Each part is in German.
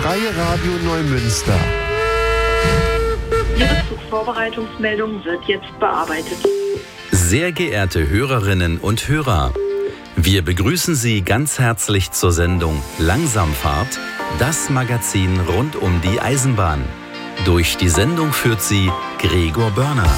Freie Radio Neumünster. Ihre Zugvorbereitungsmeldung wird jetzt bearbeitet. Sehr geehrte Hörerinnen und Hörer, wir begrüßen Sie ganz herzlich zur Sendung Langsamfahrt, das Magazin rund um die Eisenbahn. Durch die Sendung führt Sie Gregor Börner.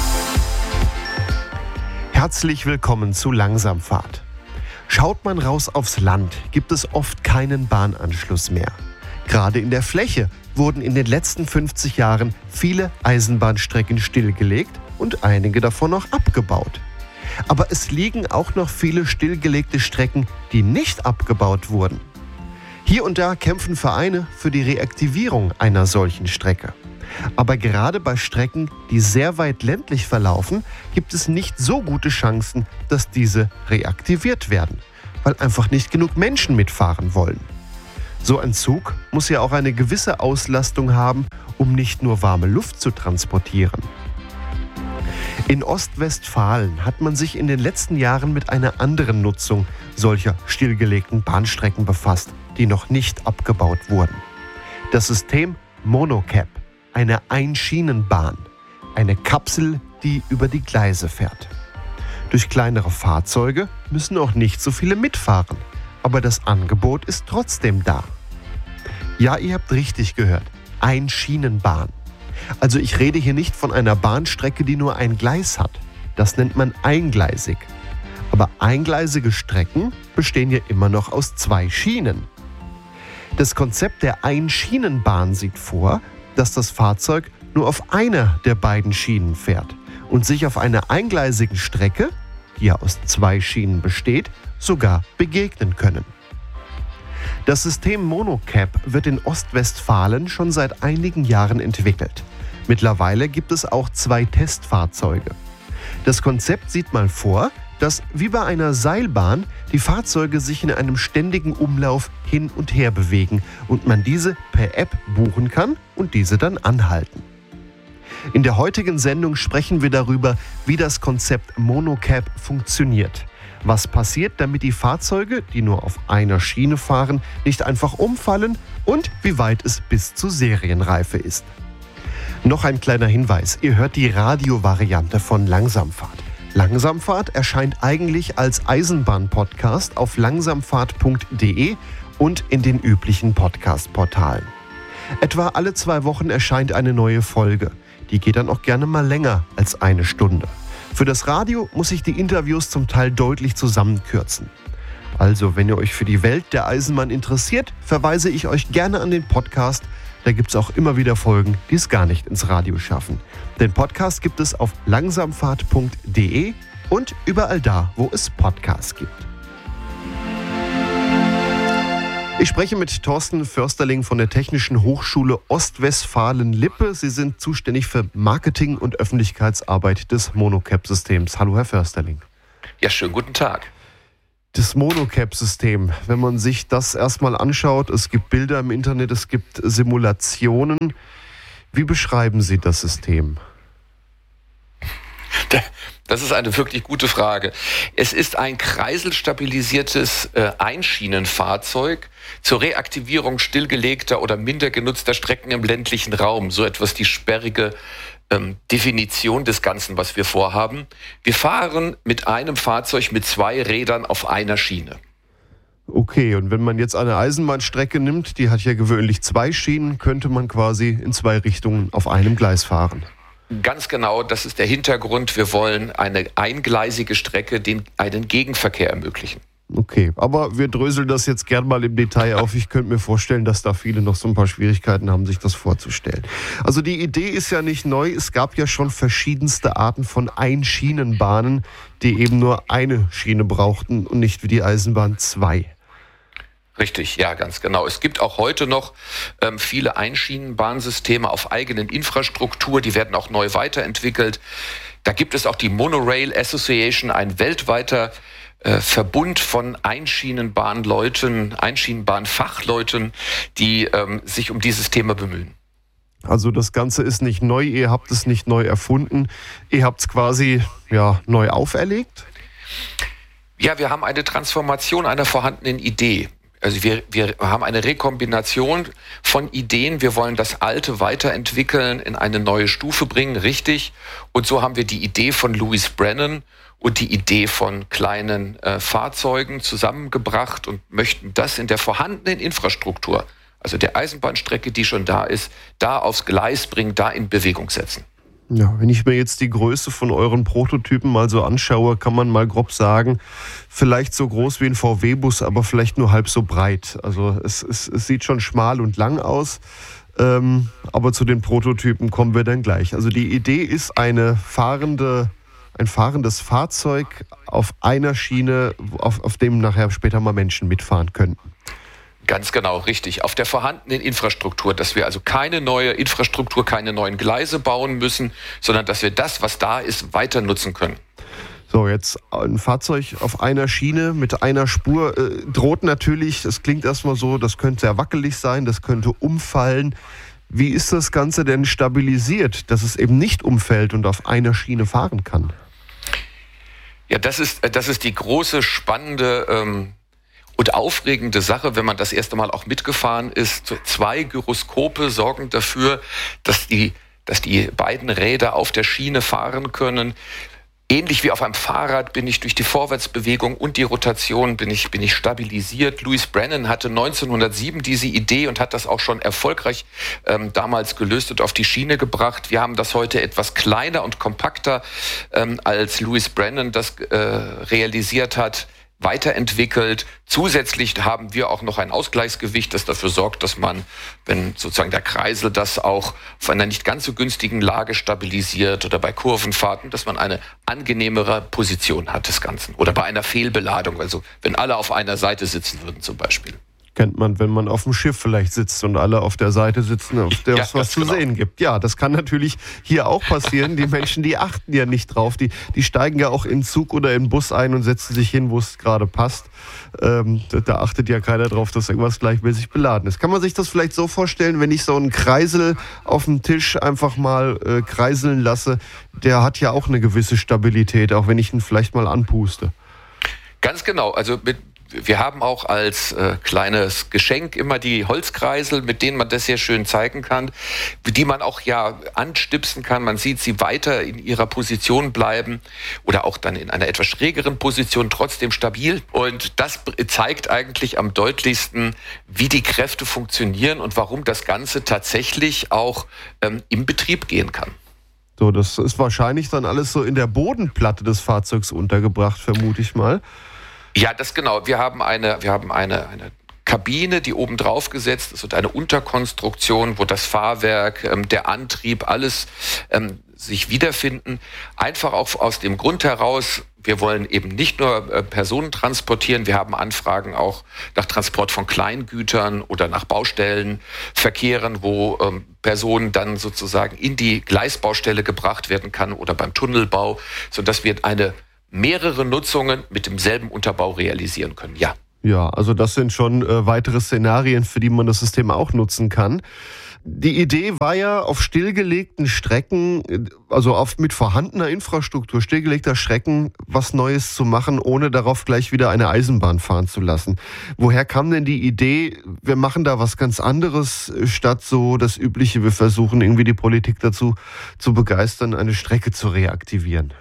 Herzlich willkommen zu Langsamfahrt. Schaut man raus aufs Land, gibt es oft keinen Bahnanschluss mehr. Gerade in der Fläche wurden in den letzten 50 Jahren viele Eisenbahnstrecken stillgelegt und einige davon noch abgebaut. Aber es liegen auch noch viele stillgelegte Strecken, die nicht abgebaut wurden. Hier und da kämpfen Vereine für die Reaktivierung einer solchen Strecke. Aber gerade bei Strecken, die sehr weit ländlich verlaufen, gibt es nicht so gute Chancen, dass diese reaktiviert werden, weil einfach nicht genug Menschen mitfahren wollen. So ein Zug muss ja auch eine gewisse Auslastung haben, um nicht nur warme Luft zu transportieren. In Ostwestfalen hat man sich in den letzten Jahren mit einer anderen Nutzung solcher stillgelegten Bahnstrecken befasst, die noch nicht abgebaut wurden. Das System Monocap, eine Einschienenbahn, eine Kapsel, die über die Gleise fährt. Durch kleinere Fahrzeuge müssen auch nicht so viele mitfahren, aber das Angebot ist trotzdem da. Ja, ihr habt richtig gehört, Einschienenbahn. Also ich rede hier nicht von einer Bahnstrecke, die nur ein Gleis hat. Das nennt man eingleisig. Aber eingleisige Strecken bestehen ja immer noch aus 2 Schienen. Das Konzept der Einschienenbahn sieht vor, dass das Fahrzeug nur auf einer der beiden Schienen fährt und sich auf einer eingleisigen Strecke, die ja aus 2 Schienen besteht, sogar begegnen können. Das System Monocap wird in Ostwestfalen schon seit einigen Jahren entwickelt. Mittlerweile gibt es auch 2 Testfahrzeuge. Das Konzept sieht mal vor, dass wie bei einer Seilbahn die Fahrzeuge sich in einem ständigen Umlauf hin und her bewegen und man diese per App buchen kann und diese dann anhalten. In der heutigen Sendung sprechen wir darüber, wie das Konzept Monocap funktioniert. Was passiert, damit die Fahrzeuge, die nur auf einer Schiene fahren, nicht einfach umfallen und wie weit es bis zur Serienreife ist. Noch ein kleiner Hinweis, ihr hört die Radiovariante von Langsamfahrt. Langsamfahrt erscheint eigentlich als Eisenbahn-Podcast auf langsamfahrt.de und in den üblichen Podcast-Portalen. Etwa alle 2 Wochen erscheint eine neue Folge. Die geht dann auch gerne mal länger als 1 Stunde. Für das Radio muss ich die Interviews zum Teil deutlich zusammenkürzen. Also, wenn ihr euch für die Welt der Eisenbahn interessiert, verweise ich euch gerne an den Podcast. Da gibt es auch immer wieder Folgen, die es gar nicht ins Radio schaffen. Den Podcast gibt es auf langsamfahrt.de und überall da, wo es Podcasts gibt. Ich spreche mit Thorsten Försterling von der Technischen Hochschule Ostwestfalen-Lippe. Sie sind zuständig für Marketing und Öffentlichkeitsarbeit des Monocap-Systems. Hallo, Herr Försterling. Ja, schönen guten Tag. Das Monocap-System, wenn man sich das erstmal anschaut, es gibt Bilder im Internet, es gibt Simulationen. Wie beschreiben Sie das System? Das ist eine wirklich gute Frage. Es ist ein kreiselstabilisiertes Einschienenfahrzeug zur Reaktivierung stillgelegter oder minder genutzter Strecken im ländlichen Raum. So etwas die sperrige Definition des Ganzen, was wir vorhaben. Wir fahren mit einem Fahrzeug mit 2 Rädern auf einer Schiene. Okay, und wenn man jetzt eine Eisenbahnstrecke nimmt, die hat ja gewöhnlich 2 Schienen, könnte man quasi in 2 Richtungen auf einem Gleis fahren. Ganz genau, das ist der Hintergrund. Wir wollen eine eingleisige Strecke, einen Gegenverkehr ermöglichen. Okay, aber wir dröseln das jetzt gern mal im Detail auf. Ich könnte mir vorstellen, dass da viele noch so ein paar Schwierigkeiten haben, sich das vorzustellen. Also die Idee ist ja nicht neu. Es gab ja schon verschiedenste Arten von Einschienenbahnen, die eben nur eine Schiene brauchten und nicht wie die Eisenbahn 2. Richtig, ja, ganz genau. Es gibt auch heute noch viele Einschienenbahnsysteme auf eigenen Infrastruktur, die werden auch neu weiterentwickelt. Da gibt es auch die Monorail Association, ein weltweiter Verbund von Einschienenbahnfachleuten, die sich um dieses Thema bemühen. Also das Ganze ist nicht neu, ihr habt es nicht neu erfunden, ihr habt es quasi neu auferlegt? Ja, wir haben eine Transformation einer vorhandenen Idee Also wir haben eine Rekombination von Ideen. Wir wollen das Alte weiterentwickeln, in eine neue Stufe bringen, richtig. Und so haben wir die Idee von Louis Brennan und die Idee von kleinen Fahrzeugen zusammengebracht und möchten das in der vorhandenen Infrastruktur, also der Eisenbahnstrecke, die schon da ist, da aufs Gleis bringen, da in Bewegung setzen. Ja, wenn ich mir jetzt die Größe von euren Prototypen mal so anschaue, kann man mal grob sagen, vielleicht so groß wie ein VW-Bus, aber vielleicht nur halb so breit. Also es sieht schon schmal und lang aus, aber zu den Prototypen kommen wir dann gleich. Also die Idee ist ein fahrendes Fahrzeug auf einer Schiene, auf dem nachher später mal Menschen mitfahren könnten. Ganz genau, richtig. Auf der vorhandenen Infrastruktur, dass wir also keine neue Infrastruktur, keine neuen Gleise bauen müssen, sondern dass wir das, was da ist, weiter nutzen können. So, jetzt ein Fahrzeug auf einer Schiene mit einer Spur droht natürlich, das klingt erstmal so, das könnte sehr wackelig sein, das könnte umfallen. Wie ist das Ganze denn stabilisiert, dass es eben nicht umfällt und auf einer Schiene fahren kann? Ja, das ist die große, spannende und aufregende Sache, wenn man das erste Mal auch mitgefahren ist. 2 Gyroskope sorgen dafür, dass die beiden Räder auf der Schiene fahren können. Ähnlich wie auf einem Fahrrad bin ich durch die Vorwärtsbewegung und die Rotation bin ich stabilisiert. Louis Brennan hatte 1907 diese Idee und hat das auch schon erfolgreich damals gelöst und auf die Schiene gebracht. Wir haben das heute etwas kleiner und kompakter, als Louis Brennan das realisiert hat, weiterentwickelt. Zusätzlich haben wir auch noch ein Ausgleichsgewicht, das dafür sorgt, dass man, wenn sozusagen der Kreisel das auch auf einer nicht ganz so günstigen Lage stabilisiert oder bei Kurvenfahrten, dass man eine angenehmere Position hat des Ganzen. Oder bei einer Fehlbeladung, also wenn alle auf einer Seite sitzen würden zum Beispiel. Kennt man, wenn man auf dem Schiff vielleicht sitzt und alle auf der Seite sitzen, auf der es was zu sehen gibt. Ja, das kann natürlich hier auch passieren. Die Menschen, die achten ja nicht drauf. Die steigen ja auch in den Zug oder in den Bus ein und setzen sich hin, wo es gerade passt. Da achtet ja keiner drauf, dass irgendwas gleichmäßig beladen ist. Kann man sich das vielleicht so vorstellen, wenn ich so einen Kreisel auf dem Tisch einfach mal kreiseln lasse, der hat ja auch eine gewisse Stabilität, auch wenn ich ihn vielleicht mal anpuste. Ganz genau. Also wir haben auch als kleines Geschenk immer die Holzkreisel, mit denen man das sehr schön zeigen kann, die man auch ja anstipsen kann. Man sieht sie weiter in ihrer Position bleiben oder auch dann in einer etwas schrägeren Position trotzdem stabil. Und das zeigt eigentlich am deutlichsten, wie die Kräfte funktionieren und warum das Ganze tatsächlich auch im Betrieb gehen kann. So, das ist wahrscheinlich dann alles so in der Bodenplatte des Fahrzeugs untergebracht, vermute ich mal. Ja, das genau. Wir haben eine Kabine, die oben drauf gesetzt ist und eine Unterkonstruktion, wo das Fahrwerk, der Antrieb, alles sich wiederfinden. Einfach auch aus dem Grund heraus, wir wollen eben nicht nur Personen transportieren, wir haben Anfragen auch nach Transport von Kleingütern oder nach Baustellenverkehren, wo Personen dann sozusagen in die Gleisbaustelle gebracht werden kann oder beim Tunnelbau, sodass wir mehrere Nutzungen mit demselben Unterbau realisieren können, ja. Ja, also das sind schon weitere Szenarien, für die man das System auch nutzen kann. Die Idee war ja, auf stillgelegten Strecken, also mit vorhandener Infrastruktur, stillgelegter Strecken, was Neues zu machen, ohne darauf gleich wieder eine Eisenbahn fahren zu lassen. Woher kam denn die Idee, wir machen da was ganz anderes, statt so das Übliche, wir versuchen irgendwie die Politik dazu zu begeistern, eine Strecke zu reaktivieren?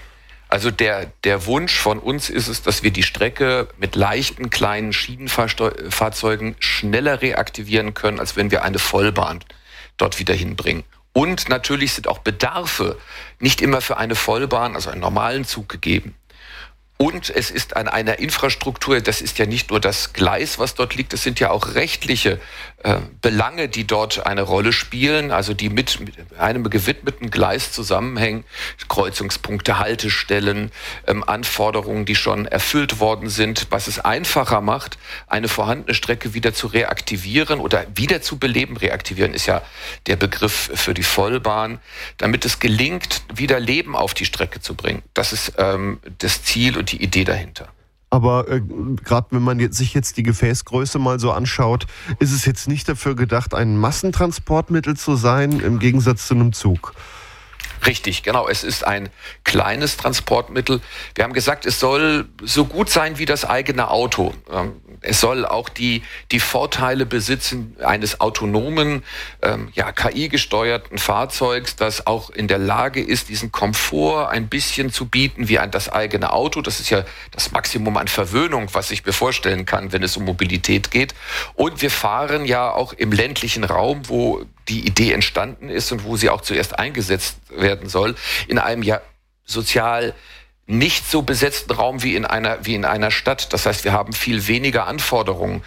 Also der Wunsch von uns ist es, dass wir die Strecke mit leichten, kleinen Schienenfahrzeugen schneller reaktivieren können, als wenn wir eine Vollbahn dort wieder hinbringen. Und natürlich sind auch Bedarfe nicht immer für eine Vollbahn, also einen normalen Zug gegeben. Und es ist an einer Infrastruktur, das ist ja nicht nur das Gleis, was dort liegt, es sind ja auch rechtliche Belange, die dort eine Rolle spielen, also die mit einem gewidmeten Gleis zusammenhängen, Kreuzungspunkte, Haltestellen, Anforderungen, die schon erfüllt worden sind, was es einfacher macht, eine vorhandene Strecke wieder zu reaktivieren oder wieder zu beleben. Reaktivieren ist ja der Begriff für die Vollbahn, damit es gelingt, wieder Leben auf die Strecke zu bringen. Das ist das Ziel und die Idee dahinter. Aber gerade wenn man sich jetzt die Gefäßgröße mal so anschaut, ist es jetzt nicht dafür gedacht, ein Massentransportmittel zu sein, im Gegensatz zu einem Zug. Richtig, genau. Es ist ein kleines Transportmittel. Wir haben gesagt, es soll so gut sein wie das eigene Auto. Es soll auch die Vorteile besitzen eines autonomen, KI-gesteuerten Fahrzeugs, das auch in der Lage ist, diesen Komfort ein bisschen zu bieten wie das eigene Auto. Das ist ja das Maximum an Verwöhnung, was ich mir vorstellen kann, wenn es um Mobilität geht. Und wir fahren ja auch im ländlichen Raum, wo die Idee entstanden ist und wo sie auch zuerst eingesetzt werden soll, in einem ja sozial nicht so besetzten Raum wie in einer Stadt. Das heißt, wir haben viel weniger Anforderungen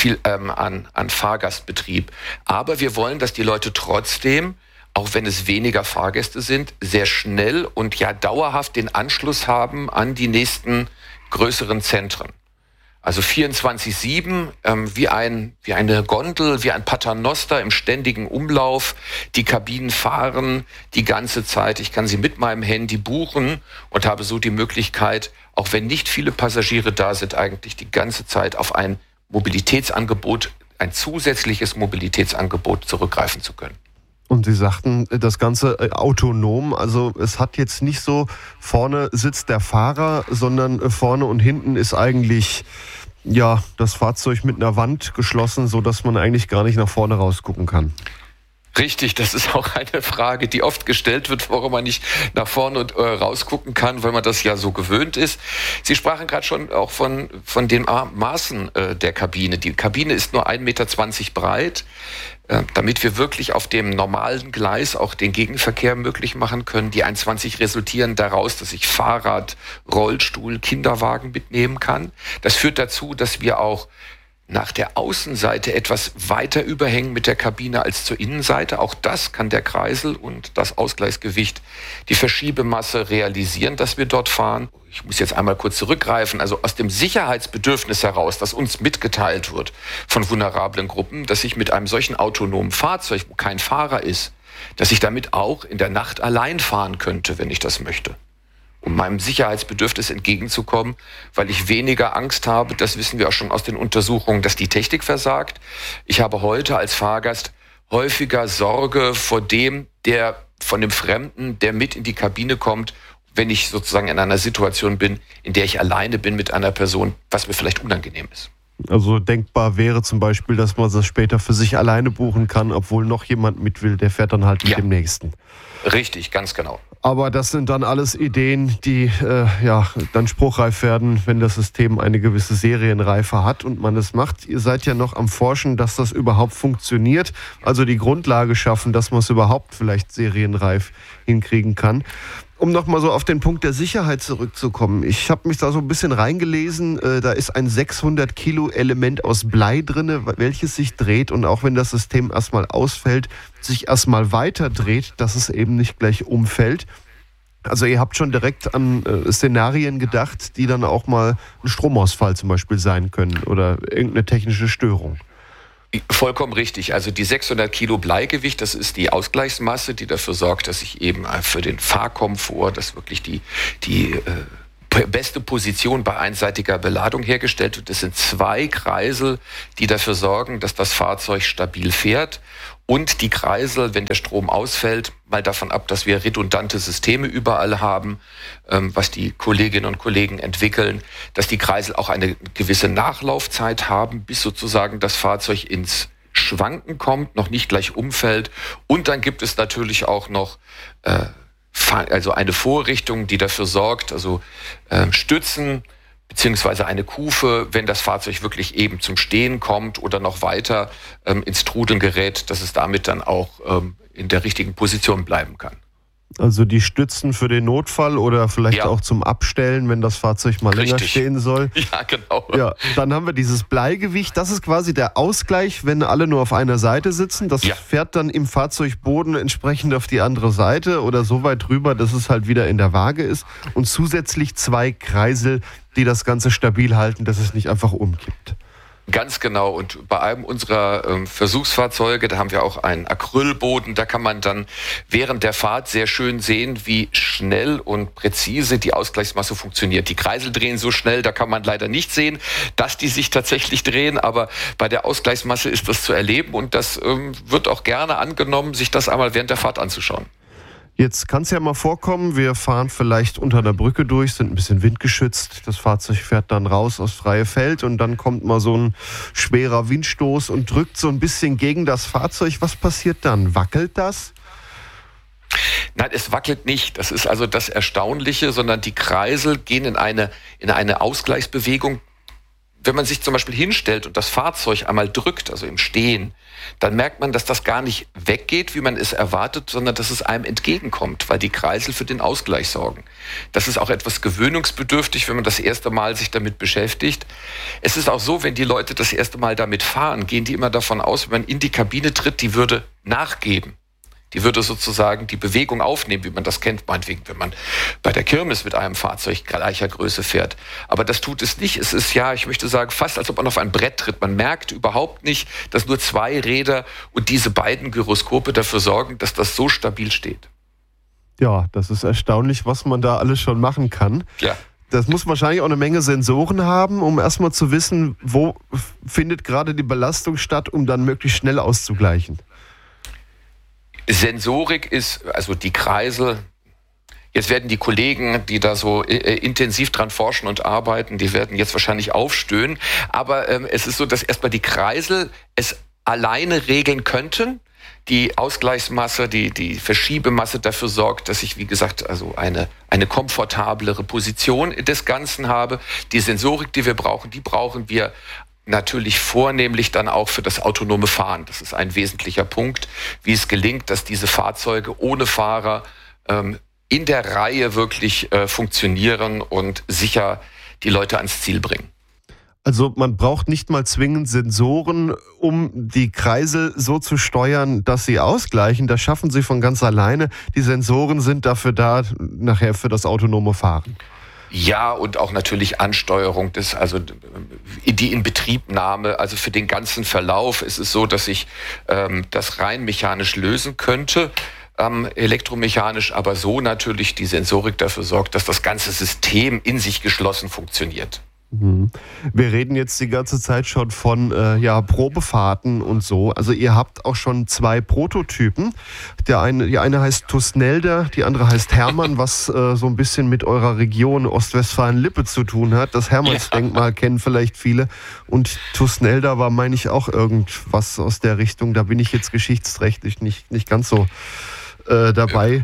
an Fahrgastbetrieb. Aber wir wollen, dass die Leute trotzdem, auch wenn es weniger Fahrgäste sind, sehr schnell und ja dauerhaft den Anschluss haben an die nächsten größeren Zentren. Also 24/7, wie eine Gondel, wie ein Paternoster im ständigen Umlauf. Die Kabinen fahren die ganze Zeit. Ich kann sie mit meinem Handy buchen und habe so die Möglichkeit, auch wenn nicht viele Passagiere da sind, eigentlich die ganze Zeit auf ein Mobilitätsangebot, ein zusätzliches Mobilitätsangebot zurückgreifen zu können. Und Sie sagten, das Ganze autonom, also es hat jetzt nicht so, vorne sitzt der Fahrer, sondern vorne und hinten ist eigentlich das Fahrzeug mit einer Wand geschlossen, sodass man eigentlich gar nicht nach vorne rausgucken kann. Richtig, das ist auch eine Frage, die oft gestellt wird, warum man nicht nach vorne und rausgucken kann, weil man das ja so gewöhnt ist. Sie sprachen gerade schon auch von den Maßen der Kabine. Die Kabine ist nur 1,20 Meter breit, damit wir wirklich auf dem normalen Gleis auch den Gegenverkehr möglich machen können. Die 1,20 resultieren daraus, dass ich Fahrrad, Rollstuhl, Kinderwagen mitnehmen kann. Das führt dazu, dass wir auch nach der Außenseite etwas weiter überhängen mit der Kabine als zur Innenseite. Auch das kann der Kreisel und das Ausgleichsgewicht, die Verschiebemasse realisieren, dass wir dort fahren. Ich muss jetzt einmal kurz zurückgreifen. Also aus dem Sicherheitsbedürfnis heraus, das uns mitgeteilt wird von vulnerablen Gruppen, dass ich mit einem solchen autonomen Fahrzeug, wo kein Fahrer ist, dass ich damit auch in der Nacht allein fahren könnte, wenn ich das möchte. Um meinem Sicherheitsbedürfnis entgegenzukommen, weil ich weniger Angst habe, das wissen wir auch schon aus den Untersuchungen, dass die Technik versagt. Ich habe heute als Fahrgast häufiger Sorge vor dem Fremden, der mit in die Kabine kommt, wenn ich sozusagen in einer Situation bin, in der ich alleine bin mit einer Person, was mir vielleicht unangenehm ist. Also denkbar wäre zum Beispiel, dass man das später für sich alleine buchen kann, obwohl noch jemand mit will, der fährt dann halt mit dem Nächsten. Richtig, ganz genau. Aber das sind dann alles Ideen, die dann spruchreif werden, wenn das System eine gewisse Serienreife hat und man es macht. Ihr seid ja noch am Forschen, dass das überhaupt funktioniert. Also die Grundlage schaffen, dass man es überhaupt vielleicht serienreif hinkriegen kann. Um nochmal so auf den Punkt der Sicherheit zurückzukommen. Ich habe mich da so ein bisschen reingelesen. Da ist ein 600 Kilo Element aus Blei drin, welches sich dreht und auch wenn das System erstmal ausfällt, sich erstmal weiter dreht, dass es eben nicht gleich umfällt. Also ihr habt schon direkt an Szenarien gedacht, die dann auch mal ein Stromausfall zum Beispiel sein können oder irgendeine technische Störung. Vollkommen richtig. Also die 600 Kilo Bleigewicht, das ist die Ausgleichsmasse, die dafür sorgt, dass ich eben für den Fahrkomfort, dass wirklich die beste Position bei einseitiger Beladung hergestellt wird. Das sind 2 Kreisel, die dafür sorgen, dass das Fahrzeug stabil fährt. Und die Kreisel, wenn der Strom ausfällt, mal davon ab, dass wir redundante Systeme überall haben, was die Kolleginnen und Kollegen entwickeln, dass die Kreisel auch eine gewisse Nachlaufzeit haben, bis sozusagen das Fahrzeug ins Schwanken kommt, noch nicht gleich umfällt. Und dann gibt es natürlich auch noch eine Vorrichtung, die dafür sorgt, also Stützen, beziehungsweise eine Kufe, wenn das Fahrzeug wirklich eben zum Stehen kommt oder noch weiter ins Trudeln gerät, dass es damit dann auch in der richtigen Position bleiben kann. Also die Stützen für den Notfall oder vielleicht auch zum Abstellen, wenn das Fahrzeug mal länger stehen soll. Ja, genau. Ja, dann haben wir dieses Bleigewicht. Das ist quasi der Ausgleich, wenn alle nur auf einer Seite sitzen. Das fährt dann im Fahrzeugboden entsprechend auf die andere Seite oder so weit rüber, dass es halt wieder in der Waage ist. Und zusätzlich 2 Kreisel, die das Ganze stabil halten, dass es nicht einfach umkippt. Ganz genau. Und bei einem unserer Versuchsfahrzeuge, da haben wir auch einen Acrylboden, da kann man dann während der Fahrt sehr schön sehen, wie schnell und präzise die Ausgleichsmasse funktioniert. Die Kreisel drehen so schnell, da kann man leider nicht sehen, dass die sich tatsächlich drehen, aber bei der Ausgleichsmasse ist das zu erleben und das wird auch gerne angenommen, sich das einmal während der Fahrt anzuschauen. Jetzt kann es ja mal vorkommen, wir fahren vielleicht unter einer Brücke durch, sind ein bisschen windgeschützt. Das Fahrzeug fährt dann raus aufs freie Feld und dann kommt mal so ein schwerer Windstoß und drückt so ein bisschen gegen das Fahrzeug. Was passiert dann? Wackelt das? Nein, es wackelt nicht. Das ist also das Erstaunliche, sondern die Kreisel gehen in eine Ausgleichsbewegung. Wenn man sich zum Beispiel hinstellt und das Fahrzeug einmal drückt, also im Stehen, dann merkt man, dass das gar nicht weggeht, wie man es erwartet, sondern dass es einem entgegenkommt, weil die Kreisel für den Ausgleich sorgen. Das ist auch etwas gewöhnungsbedürftig, wenn man das erste Mal sich damit beschäftigt. Es ist auch so, wenn die Leute das erste Mal damit fahren, gehen die immer davon aus, wenn man in die Kabine tritt, die würde nachgeben. Die würde sozusagen die Bewegung aufnehmen, wie man das kennt, meinetwegen, wenn man bei der Kirmes mit einem Fahrzeug gleicher Größe fährt. Aber das tut es nicht. Es ist ja, ich möchte sagen, fast als ob man auf ein Brett tritt. Man merkt überhaupt nicht, dass nur zwei Räder und diese beiden Gyroskope dafür sorgen, dass das so stabil steht. Ja, das ist erstaunlich, was man da alles schon machen kann. Ja. Das muss wahrscheinlich auch eine Menge Sensoren haben, um erstmal zu wissen, wo findet gerade die Belastung statt, um dann möglichst schnell auszugleichen. Sensorik ist, also die Kreisel, jetzt werden die Kollegen, die da so intensiv dran forschen und arbeiten, die werden jetzt wahrscheinlich aufstöhnen, aber es ist so, dass erstmal die Kreisel es alleine regeln könnten. Die Ausgleichsmasse, die Verschiebemasse dafür sorgt, dass ich, wie gesagt, also eine komfortablere Position des Ganzen habe. Die Sensorik, die wir brauchen, die brauchen wir natürlich vornehmlich dann auch für das autonome Fahren. Das ist ein wesentlicher Punkt, wie es gelingt, dass diese Fahrzeuge ohne Fahrer in der Reihe wirklich funktionieren und sicher die Leute ans Ziel bringen. Also man braucht nicht mal zwingend Sensoren, um die Kreisel so zu steuern, dass sie ausgleichen. Das schaffen sie von ganz alleine. Die Sensoren sind dafür da, nachher für das autonome Fahren. Ja, und auch natürlich Ansteuerung also die Inbetriebnahme, also für den ganzen Verlauf ist es so, dass ich das rein mechanisch lösen könnte, elektromechanisch, aber so natürlich die Sensorik dafür sorgt, dass das ganze System in sich geschlossen funktioniert. Wir reden jetzt die ganze Zeit schon von Probefahrten und so. Also ihr habt auch schon 2 Prototypen. Die eine heißt Tusnelda, die andere heißt Hermann, was so ein bisschen mit eurer Region Ostwestfalen-Lippe zu tun hat. Das Hermannsdenkmal kennen vielleicht viele. Und Tusnelda war, meine ich, auch irgendwas aus der Richtung. Da bin ich jetzt geschichtsträchtig nicht ganz so dabei.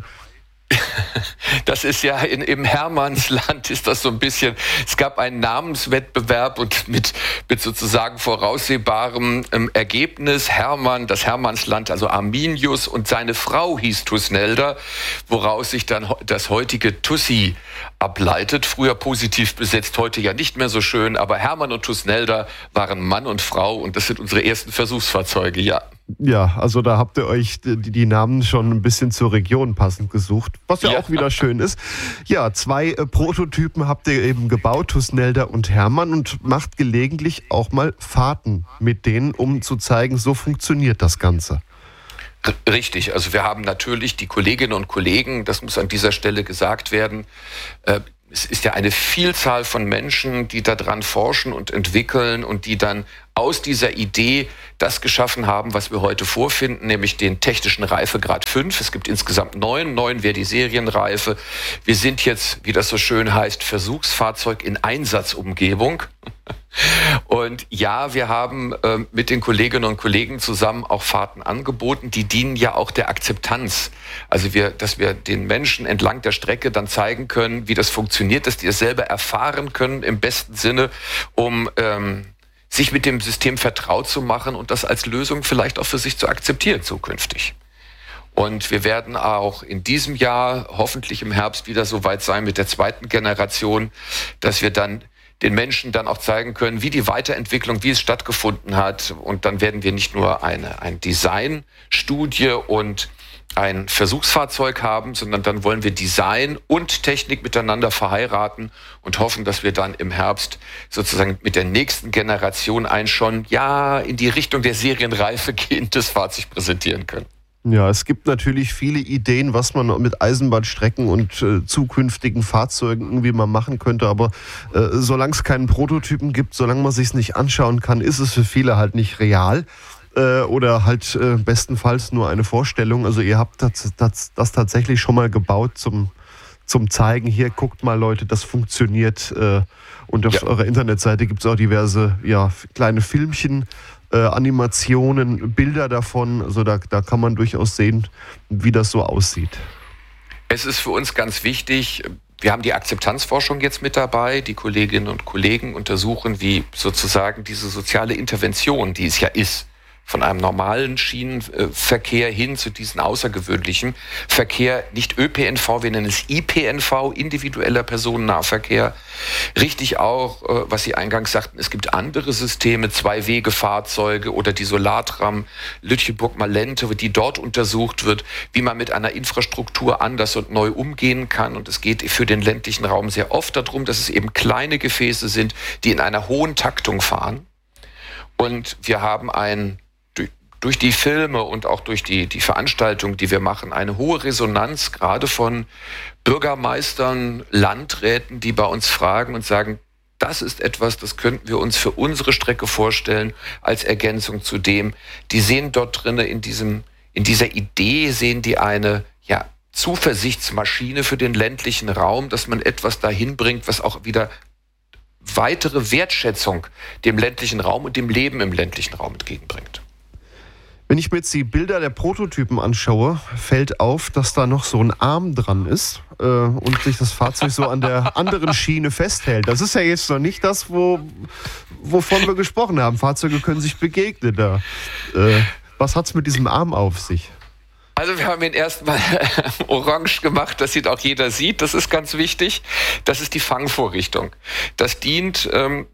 Das ist ja im Hermannsland ist das so ein bisschen, es gab einen Namenswettbewerb und mit sozusagen voraussehbarem Ergebnis das Hermannsland, also Arminius und seine Frau hieß Tusnelda, woraus sich dann das heutige Tussi ableitet. Früher positiv besetzt, heute ja nicht mehr so schön, aber Hermann und Tusnelda waren Mann und Frau und das sind unsere ersten Versuchsfahrzeuge, ja. Ja, also da habt ihr euch die Namen schon ein bisschen zur Region passend gesucht, was ja auch wieder schön ist. Ja, 2 Prototypen habt ihr eben gebaut, Tusnelda und Hermann, und macht gelegentlich auch mal Fahrten mit denen, um zu zeigen, so funktioniert das Ganze. Richtig, also wir haben natürlich die Kolleginnen und Kollegen, das muss an dieser Stelle gesagt werden, es ist ja eine Vielzahl von Menschen, die daran forschen und entwickeln und die dann aus dieser Idee das geschaffen haben, was wir heute vorfinden, nämlich den technischen Reifegrad 5. Es gibt insgesamt 9 wäre die Serienreife. Wir sind jetzt, wie das so schön heißt, Versuchsfahrzeug in Einsatzumgebung. Und ja, wir haben mit den Kolleginnen und Kollegen zusammen auch Fahrten angeboten, die dienen ja auch der Akzeptanz. Also dass wir den Menschen entlang der Strecke dann zeigen können, wie das funktioniert, dass die es selber erfahren können im besten Sinne, um sich mit dem System vertraut zu machen und das als Lösung vielleicht auch für sich zu akzeptieren zukünftig. Und wir werden auch in diesem Jahr hoffentlich im Herbst wieder so weit sein mit der 2. Generation, dass wir dann den Menschen dann auch zeigen können, wie die Weiterentwicklung, wie es stattgefunden hat. Und dann werden wir nicht nur eine Designstudie und ein Versuchsfahrzeug haben, sondern dann wollen wir Design und Technik miteinander verheiraten und hoffen, dass wir dann im Herbst sozusagen mit der nächsten Generation ein schon in die Richtung der Serienreife gehendes Fahrzeug präsentieren können. Ja, es gibt natürlich viele Ideen, was man mit Eisenbahnstrecken und zukünftigen Fahrzeugen irgendwie mal machen könnte, aber solange es keinen Prototypen gibt, solange man sich es nicht anschauen kann, ist es für viele halt nicht real. oder halt bestenfalls nur eine Vorstellung. Also ihr habt das tatsächlich schon mal gebaut zum Zeigen. Hier, guckt mal Leute, das funktioniert. Und auf eurer Internetseite gibt es auch diverse kleine Filmchen, Animationen, Bilder davon. Also da kann man durchaus sehen, wie das so aussieht. Es ist für uns ganz wichtig, wir haben die Akzeptanzforschung jetzt mit dabei. Die Kolleginnen und Kollegen untersuchen, wie sozusagen diese soziale Intervention, die es ja ist, von einem normalen Schienenverkehr hin zu diesem außergewöhnlichen Verkehr, nicht ÖPNV, wir nennen es IPNV, individueller Personennahverkehr. Richtig auch, was Sie eingangs sagten, es gibt andere Systeme, Zwei-Wege-Fahrzeuge oder die Solartram Lütjeburg-Malente, die dort untersucht wird, wie man mit einer Infrastruktur anders und neu umgehen kann. Und es geht für den ländlichen Raum sehr oft darum, dass es eben kleine Gefäße sind, die in einer hohen Taktung fahren. Und wir haben durch die Filme und auch durch die Veranstaltung, die wir machen, eine hohe Resonanz, gerade von Bürgermeistern, Landräten, die bei uns fragen und sagen, das ist etwas, das könnten wir uns für unsere Strecke vorstellen, als Ergänzung zu dem. Die sehen dort drinnen, in dieser Idee sehen die eine Zuversichtsmaschine für den ländlichen Raum, dass man etwas dahin bringt, was auch wieder weitere Wertschätzung dem ländlichen Raum und dem Leben im ländlichen Raum entgegenbringt. Wenn ich mir jetzt die Bilder der Prototypen anschaue, fällt auf, dass da noch so ein Arm dran ist und sich das Fahrzeug so an der anderen Schiene festhält. Das ist ja jetzt noch nicht das, wovon wir gesprochen haben. Fahrzeuge können sich begegnen. Was hat es mit diesem Arm auf sich? Also wir haben ihn erstmal orange gemacht, dass ihn auch jeder sieht. Das ist ganz wichtig. Das ist die Fangvorrichtung. Das dient...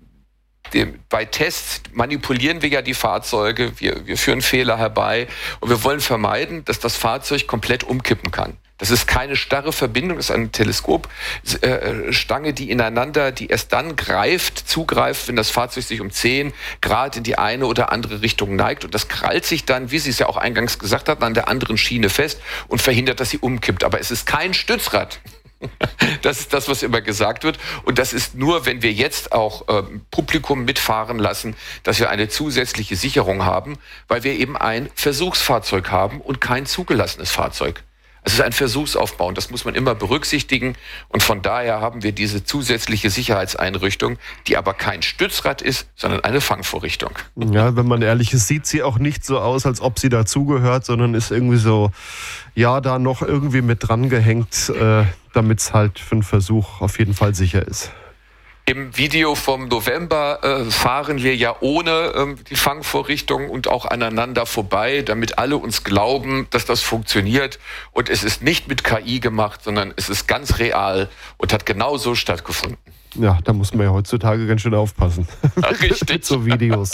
Bei Tests manipulieren wir ja die Fahrzeuge, wir führen Fehler herbei und wir wollen vermeiden, dass das Fahrzeug komplett umkippen kann. Das ist keine starre Verbindung, das ist eine Teleskopstange, die erst dann zugreift, wenn das Fahrzeug sich um 10 Grad in die eine oder andere Richtung neigt. Und das krallt sich dann, wie Sie es ja auch eingangs gesagt hatten, an der anderen Schiene fest und verhindert, dass sie umkippt. Aber es ist kein Stützrad. Das ist das, was immer gesagt wird. Und das ist nur, wenn wir jetzt auch Publikum mitfahren lassen, dass wir eine zusätzliche Sicherung haben, weil wir eben ein Versuchsfahrzeug haben und kein zugelassenes Fahrzeug. Es ist ein Versuchsaufbau und das muss man immer berücksichtigen. Und von daher haben wir diese zusätzliche Sicherheitseinrichtung, die aber kein Stützrad ist, sondern eine Fangvorrichtung. Ja, wenn man ehrlich ist, sieht sie auch nicht so aus, als ob sie dazugehört, sondern ist irgendwie so, da noch irgendwie mit dran gehängt, damit es halt für einen Versuch auf jeden Fall sicher ist. Im Video vom November fahren wir ja ohne die Fangvorrichtung und auch aneinander vorbei, damit alle uns glauben, dass das funktioniert. Und es ist nicht mit KI gemacht, sondern es ist ganz real und hat genau so stattgefunden. Ja, da muss man ja heutzutage ganz schön aufpassen. Richtig. Mit so Videos.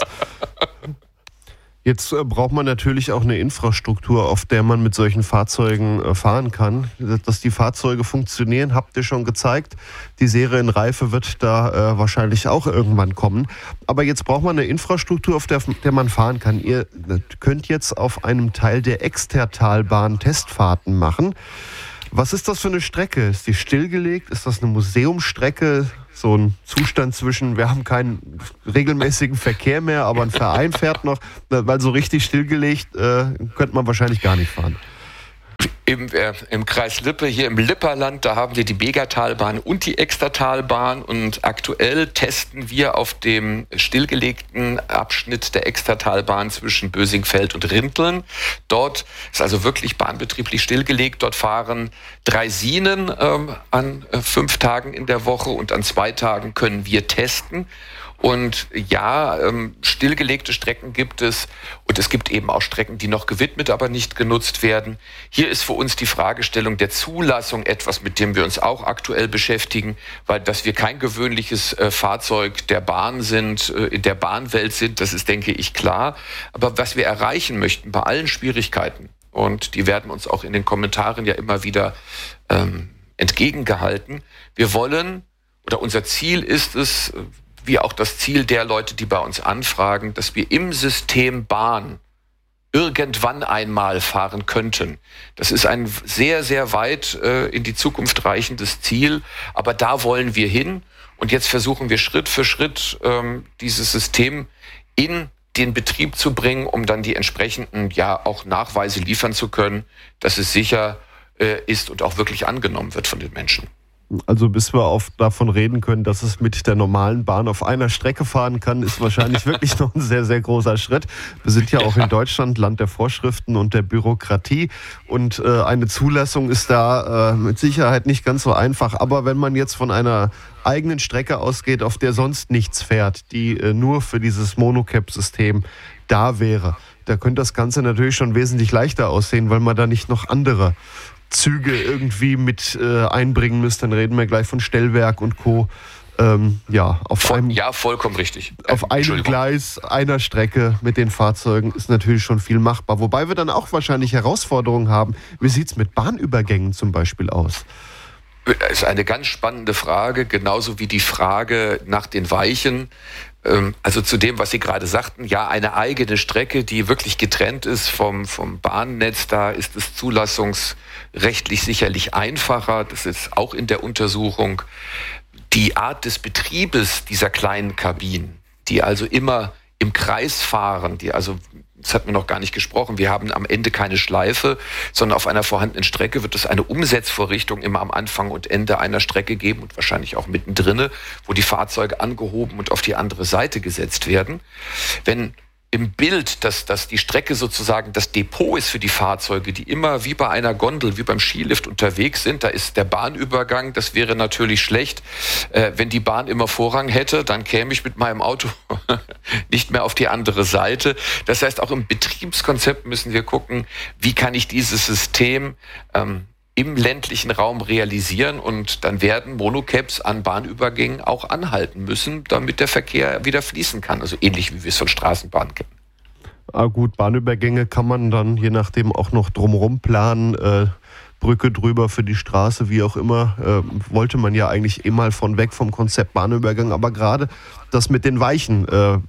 Jetzt braucht man natürlich auch eine Infrastruktur, auf der man mit solchen Fahrzeugen fahren kann. Dass die Fahrzeuge funktionieren, habt ihr schon gezeigt. Die Serienreife wird da wahrscheinlich auch irgendwann kommen. Aber jetzt braucht man eine Infrastruktur, auf der man fahren kann. Ihr könnt jetzt auf einem Teil der Extertalbahn Testfahrten machen. Was ist das für eine Strecke? Ist die stillgelegt? Ist das eine Museumsstrecke? So ein Zustand zwischen, wir haben keinen regelmäßigen Verkehr mehr, aber ein Verein fährt noch, weil so richtig stillgelegt könnte man wahrscheinlich gar nicht fahren. Im Kreis Lippe, hier im Lipperland, da haben wir die Begatalbahn und die Extertalbahn und aktuell testen wir auf dem stillgelegten Abschnitt der Extertalbahn zwischen Bösingfeld und Rinteln. Dort ist also wirklich bahnbetrieblich stillgelegt. Dort fahren Draisinen an 5 Tagen in der Woche und an 2 Tagen können wir testen. Und stillgelegte Strecken gibt es und es gibt eben auch Strecken, die noch gewidmet, aber nicht genutzt werden. Hier ist für uns die Fragestellung der Zulassung etwas, mit dem wir uns auch aktuell beschäftigen, weil dass wir kein gewöhnliches Fahrzeug der Bahn sind, in der Bahnwelt sind, das ist, denke ich, klar. Aber was wir erreichen möchten bei allen Schwierigkeiten, und die werden uns auch in den Kommentaren ja immer wieder entgegengehalten, wir wollen, oder unser Ziel ist es, wie auch das Ziel der Leute, die bei uns anfragen, dass wir im System Bahn irgendwann einmal fahren könnten. Das ist ein sehr, sehr weit in die Zukunft reichendes Ziel, aber da wollen wir hin und jetzt versuchen wir Schritt für Schritt dieses System in den Betrieb zu bringen, um dann die entsprechenden auch Nachweise liefern zu können, dass es sicher ist und auch wirklich angenommen wird von den Menschen. Also bis wir davon reden können, dass es mit der normalen Bahn auf einer Strecke fahren kann, ist wahrscheinlich wirklich noch ein sehr, sehr großer Schritt. Wir sind ja auch in Deutschland Land der Vorschriften und der Bürokratie und eine Zulassung ist da mit Sicherheit nicht ganz so einfach. Aber wenn man jetzt von einer eigenen Strecke ausgeht, auf der sonst nichts fährt, die nur für dieses Monocap-System da wäre, da könnte das Ganze natürlich schon wesentlich leichter aussehen, weil man da nicht noch andere Züge irgendwie mit einbringen müsst, dann reden wir gleich von Stellwerk und Co. Vollkommen richtig. Auf einem Gleis, einer Strecke mit den Fahrzeugen ist natürlich schon viel machbar. Wobei wir dann auch wahrscheinlich Herausforderungen haben. Wie sieht es mit Bahnübergängen zum Beispiel aus? Das ist eine ganz spannende Frage, genauso wie die Frage nach den Weichen. Also zu dem, was Sie gerade sagten, ja, eine eigene Strecke, die wirklich getrennt ist vom Bahnnetz, da ist es zulassungsrechtlich sicherlich einfacher. Das ist auch in der Untersuchung. Die Art des Betriebes dieser kleinen Kabinen, die also immer im Kreis fahren, das hat man noch gar nicht gesprochen, wir haben am Ende keine Schleife, sondern auf einer vorhandenen Strecke wird es eine Umsetzvorrichtung immer am Anfang und Ende einer Strecke geben und wahrscheinlich auch mittendrin, wo die Fahrzeuge angehoben und auf die andere Seite gesetzt werden. Wenn im Bild, dass die Strecke sozusagen das Depot ist für die Fahrzeuge, die immer wie bei einer Gondel, wie beim Skilift unterwegs sind, da ist der Bahnübergang, das wäre natürlich schlecht. Wenn die Bahn immer Vorrang hätte, dann käme ich mit meinem Auto nicht mehr auf die andere Seite. Das heißt, auch im Betriebskonzept müssen wir gucken, wie kann ich dieses System im ländlichen Raum realisieren und dann werden Monocaps an Bahnübergängen auch anhalten müssen, damit der Verkehr wieder fließen kann. Also ähnlich wie wir es von Straßenbahnen kennen. Gut, Bahnübergänge kann man dann je nachdem auch noch drumherum planen, Brücke drüber für die Straße, wie auch immer, wollte man ja eigentlich mal von weg vom Konzept Bahnübergang, aber gerade das mit den Weichen,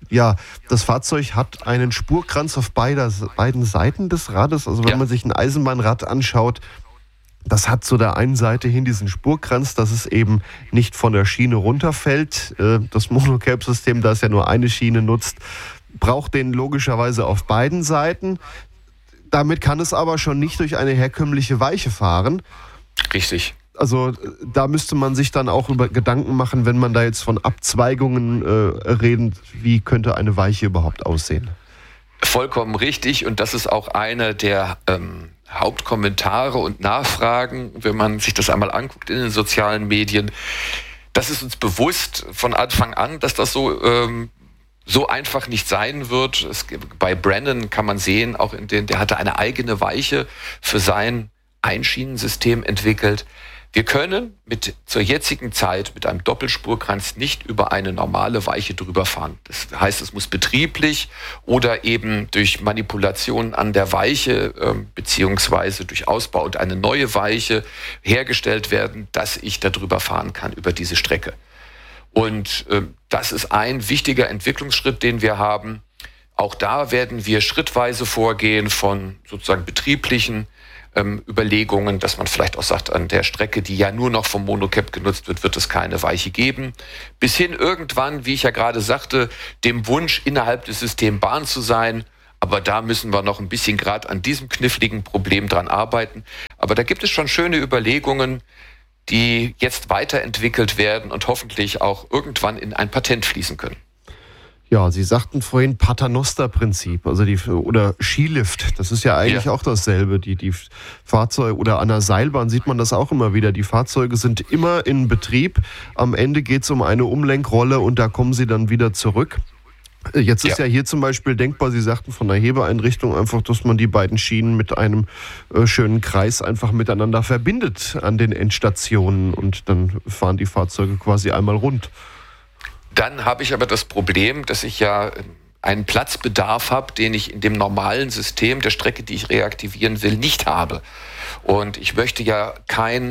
das Fahrzeug hat einen Spurkranz auf beiden Seiten des Rades, also wenn man sich ein Eisenbahnrad anschaut, das hat zu der einen Seite hin diesen Spurkranz, dass es eben nicht von der Schiene runterfällt. Das Monocap-System, das ja nur eine Schiene nutzt, braucht den logischerweise auf beiden Seiten. Damit kann es aber schon nicht durch eine herkömmliche Weiche fahren. Richtig. Also da müsste man sich dann auch über Gedanken machen, wenn man da jetzt von Abzweigungen redet, wie könnte eine Weiche überhaupt aussehen? Vollkommen richtig und das ist auch eine der Hauptkommentare und Nachfragen, wenn man sich das einmal anguckt in den sozialen Medien. Das ist uns bewusst von Anfang an, dass das so einfach nicht sein wird. Bei Brandon kann man sehen, auch der hatte eine eigene Weiche für sein Einschienensystem entwickelt. Wir können zur jetzigen Zeit mit einem Doppelspurkranz nicht über eine normale Weiche drüber fahren. Das heißt, es muss betrieblich oder eben durch Manipulation an der Weiche beziehungsweise durch Ausbau und eine neue Weiche hergestellt werden, dass ich da drüber fahren kann über diese Strecke. Und das ist ein wichtiger Entwicklungsschritt, den wir haben. Auch da werden wir schrittweise vorgehen von sozusagen betrieblichen Überlegungen, dass man vielleicht auch sagt, an der Strecke, die ja nur noch vom Monocap genutzt wird, wird es keine Weiche geben. Bis hin irgendwann, wie ich ja gerade sagte, dem Wunsch, innerhalb des Systems Bahn zu sein. Aber da müssen wir noch ein bisschen gerade an diesem kniffligen Problem dran arbeiten. Aber da gibt es schon schöne Überlegungen, die jetzt weiterentwickelt werden und hoffentlich auch irgendwann in ein Patent fließen können. Ja, Sie sagten vorhin Paternoster-Prinzip, also oder Skilift, das ist ja eigentlich auch dasselbe. Die Fahrzeuge oder an der Seilbahn sieht man das auch immer wieder. Die Fahrzeuge sind immer in Betrieb. Am Ende geht es um eine Umlenkrolle und da kommen sie dann wieder zurück. Jetzt ist ja hier zum Beispiel denkbar, Sie sagten von der Hebeeinrichtung einfach, dass man die beiden Schienen mit einem schönen Kreis einfach miteinander verbindet an den Endstationen und dann fahren die Fahrzeuge quasi einmal rund. Dann habe ich aber das Problem, dass ich ja einen Platzbedarf habe, den ich in dem normalen System der Strecke, die ich reaktivieren will, nicht habe. Und ich möchte ja kein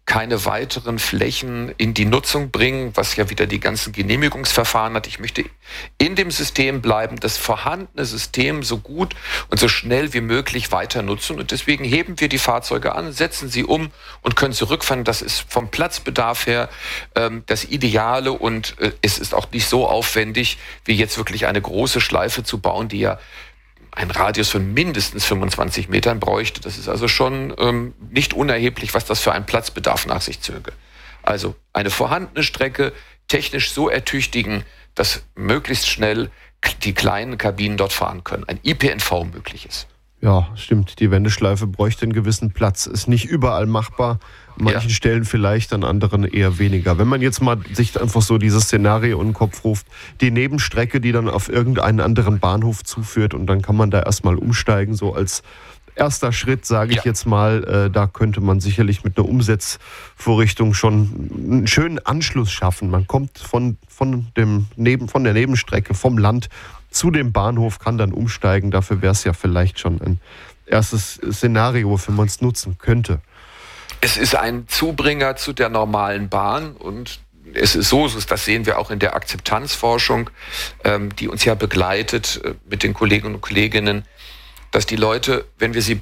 keine weiteren Flächen in die Nutzung bringen, was ja wieder die ganzen Genehmigungsverfahren hat. Ich möchte in dem System bleiben, das vorhandene System so gut und so schnell wie möglich weiter nutzen. Und deswegen heben wir die Fahrzeuge an, setzen sie um und können zurückfahren. Das ist vom Platzbedarf her das Ideale und es ist auch nicht so aufwendig, wie jetzt wirklich eine große Schleife zu bauen, die ja einen Radius von mindestens 25 Metern bräuchte. Das ist also schon nicht unerheblich, was das für einen Platzbedarf nach sich zöge. Also eine vorhandene Strecke technisch so ertüchtigen, dass möglichst schnell die kleinen Kabinen dort fahren können. Ein ÖPNV möglich ist. Ja, stimmt. Die Wendeschleife bräuchte einen gewissen Platz. Ist nicht überall machbar. An manchen Stellen vielleicht, an anderen eher weniger. Wenn man jetzt mal sich einfach so dieses Szenario in den Kopf ruft, die Nebenstrecke, die dann auf irgendeinen anderen Bahnhof zuführt und dann kann man da erstmal umsteigen, so als erster Schritt, sage ich jetzt mal, da könnte man sicherlich mit einer Umsetzvorrichtung schon einen schönen Anschluss schaffen. Man kommt von der Nebenstrecke, vom Land zu dem Bahnhof, kann dann umsteigen. Dafür wäre es ja vielleicht schon ein erstes Szenario, wofür man es nutzen könnte. Es ist ein Zubringer zu der normalen Bahn und es ist so, das sehen wir auch in der Akzeptanzforschung, die uns ja begleitet mit den Kolleginnen und Kolleginnen, dass die Leute, wenn wir sie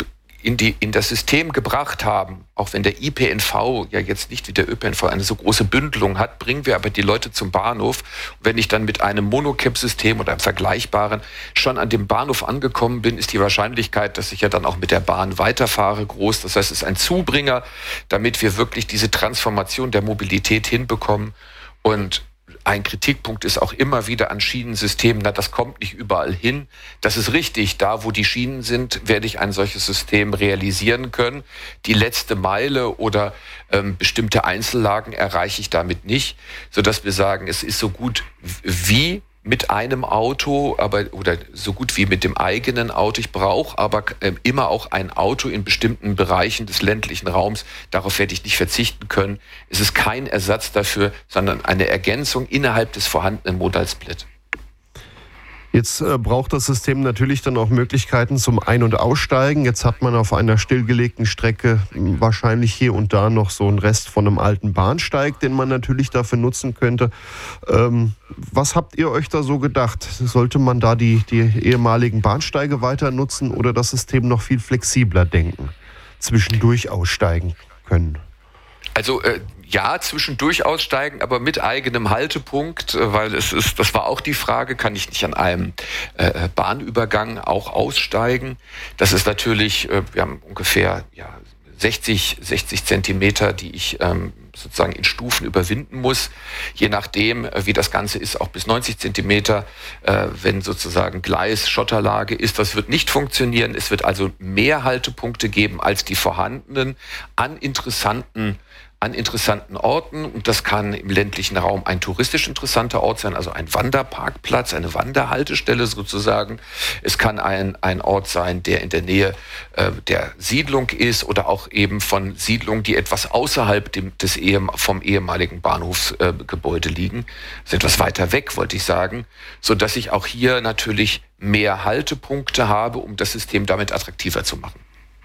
in das System gebracht haben, auch wenn der ÖPNV ja jetzt nicht wie der ÖPNV eine so große Bündelung hat, bringen wir aber die Leute zum Bahnhof. Und wenn ich dann mit einem Monocap-System oder einem vergleichbaren schon an dem Bahnhof angekommen bin, ist die Wahrscheinlichkeit, dass ich ja dann auch mit der Bahn weiterfahre, groß. Das heißt, es ist ein Zubringer, damit wir wirklich diese Transformation der Mobilität hinbekommen. Und ein Kritikpunkt ist auch immer wieder an Schienensystemen, das kommt nicht überall hin. Das ist richtig, da wo die Schienen sind, werde ich ein solches System realisieren können. Die letzte Meile oder bestimmte Einzellagen erreiche ich damit nicht, sodass wir sagen, es ist so gut wie mit einem Auto, oder so gut wie mit dem eigenen Auto. Ich brauche aber immer auch ein Auto in bestimmten Bereichen des ländlichen Raums. Darauf werde ich nicht verzichten können. Es ist kein Ersatz dafür, sondern eine Ergänzung innerhalb des vorhandenen Modalsplit. Jetzt braucht das System natürlich dann auch Möglichkeiten zum Ein- und Aussteigen. Jetzt hat man auf einer stillgelegten Strecke wahrscheinlich hier und da noch so einen Rest von einem alten Bahnsteig, den man natürlich dafür nutzen könnte. Was habt ihr euch da so gedacht? Sollte man da die ehemaligen Bahnsteige weiter nutzen oder das System noch viel flexibler denken? Zwischendurch aussteigen können? Also ja, zwischendurch aussteigen, aber mit eigenem Haltepunkt, weil das war auch die Frage, kann ich nicht an einem Bahnübergang auch aussteigen? Das ist natürlich, wir haben ungefähr 60 Zentimeter, die ich sozusagen in Stufen überwinden muss. Je nachdem, wie das Ganze ist, auch bis 90 Zentimeter, wenn sozusagen Gleis, Schotterlage ist. Das wird nicht funktionieren. Es wird also mehr Haltepunkte geben als die vorhandenen an interessanten Orten, und das kann im ländlichen Raum ein touristisch interessanter Ort sein, also ein Wanderparkplatz, eine Wanderhaltestelle sozusagen. Es kann ein Ort sein, der in der Nähe der Siedlung ist oder auch eben von Siedlungen, die etwas außerhalb vom ehemaligen Bahnhofsgebäude liegen. Das ist etwas weiter weg, wollte ich sagen, sodass ich auch hier natürlich mehr Haltepunkte habe, um das System damit attraktiver zu machen.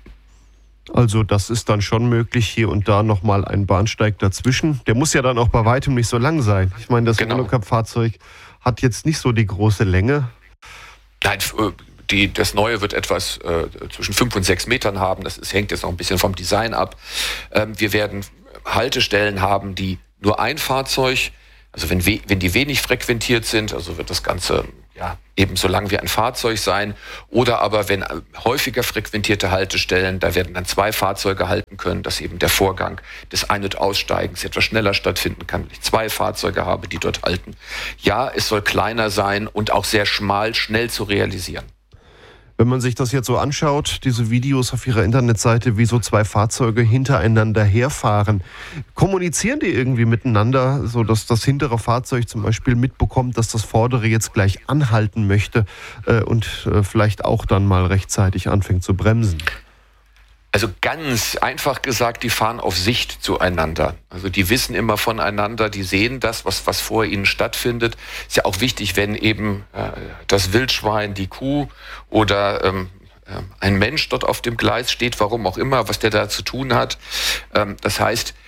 Also das ist dann schon möglich, hier und da nochmal ein Bahnsteig dazwischen. Der muss ja dann auch bei weitem nicht so lang sein. Ich meine, das Monocap-Fahrzeug hat jetzt nicht so die große Länge. Nein, das Neue wird etwas zwischen 5 und 6 Metern haben. Das hängt jetzt noch ein bisschen vom Design ab. Wir werden Haltestellen haben, die nur ein Fahrzeug, also wenn die wenig frequentiert sind, also wird das Ganze ebenso lang wie ein Fahrzeug sein. Oder aber wenn häufiger frequentierte Haltestellen, da werden dann 2 Fahrzeuge halten können, dass eben der Vorgang des Ein- und Aussteigens etwas schneller stattfinden kann, wenn ich 2 Fahrzeuge habe, die dort halten. Ja, es soll kleiner sein und auch sehr schmal, schnell zu realisieren. Wenn man sich das jetzt so anschaut, diese Videos auf ihrer Internetseite, wie so 2 Fahrzeuge hintereinander herfahren, kommunizieren die irgendwie miteinander, sodass das hintere Fahrzeug zum Beispiel mitbekommt, dass das vordere jetzt gleich anhalten möchte und vielleicht auch dann mal rechtzeitig anfängt zu bremsen? Also ganz einfach gesagt, die fahren auf Sicht zueinander. Also die wissen immer voneinander, die sehen das, was vor ihnen stattfindet. Ist ja auch wichtig, wenn eben das Wildschwein, die Kuh oder ein Mensch dort auf dem Gleis steht, warum auch immer, was der da zu tun hat. Das heißt,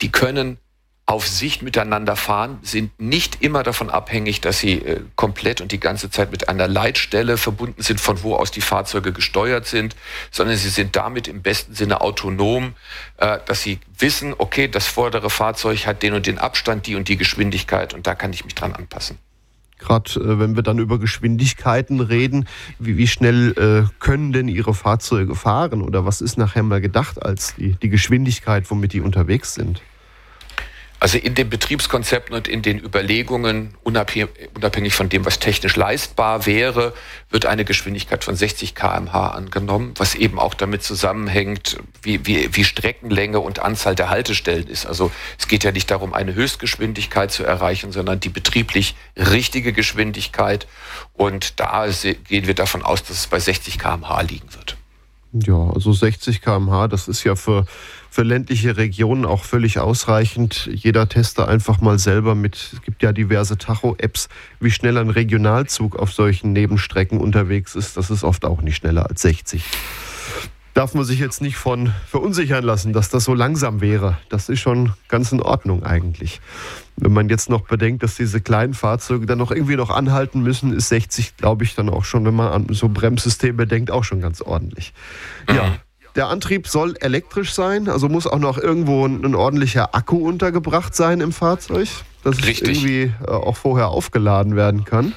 die können auf Sicht miteinander fahren, sind nicht immer davon abhängig, dass sie komplett und die ganze Zeit mit einer Leitstelle verbunden sind, von wo aus die Fahrzeuge gesteuert sind, sondern sie sind damit im besten Sinne autonom, dass sie wissen, okay, das vordere Fahrzeug hat den und den Abstand, die und die Geschwindigkeit und da kann ich mich dran anpassen. Gerade wenn wir dann über Geschwindigkeiten reden, wie schnell können denn Ihre Fahrzeuge fahren oder was ist nachher mal gedacht als die Geschwindigkeit, womit die unterwegs sind? Also in den Betriebskonzepten und in den Überlegungen, unabhängig von dem, was technisch leistbar wäre, wird eine Geschwindigkeit von 60 km/h angenommen, was eben auch damit zusammenhängt, wie Streckenlänge und Anzahl der Haltestellen ist. Also es geht ja nicht darum, eine Höchstgeschwindigkeit zu erreichen, sondern die betrieblich richtige Geschwindigkeit. Und da gehen wir davon aus, dass es bei 60 km/h liegen wird. Ja, also 60 km/h, das ist ja für ländliche Regionen auch völlig ausreichend. Jeder teste einfach mal selber es gibt ja diverse Tacho-Apps, wie schnell ein Regionalzug auf solchen Nebenstrecken unterwegs ist. Das ist oft auch nicht schneller als 60. Darf man sich jetzt nicht von verunsichern lassen, dass das so langsam wäre. Das ist schon ganz in Ordnung eigentlich. Wenn man jetzt noch bedenkt, dass diese kleinen Fahrzeuge dann noch irgendwie noch anhalten müssen, ist 60, glaube ich, dann auch schon, wenn man an so Bremssysteme denkt, auch schon ganz ordentlich. Ja. Der Antrieb soll elektrisch sein, also muss auch noch irgendwo ein ordentlicher Akku untergebracht sein im Fahrzeug, dass es irgendwie auch vorher aufgeladen werden kann.